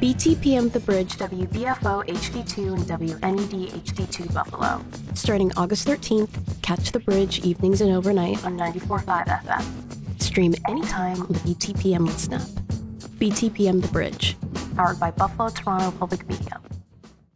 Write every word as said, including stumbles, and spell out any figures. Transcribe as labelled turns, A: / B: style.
A: B T P M The Bridge, W B F O H D two, and W N E D H D two Buffalo. Starting August thirteenth, catch The Bridge evenings and overnight on ninety-four point five F M. Stream anytime on the B T P M Listen app. B T P M The Bridge, powered by Buffalo Toronto Public Media.